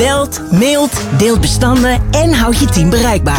belt, mailt, deelt bestanden en houdt je team bereikbaar.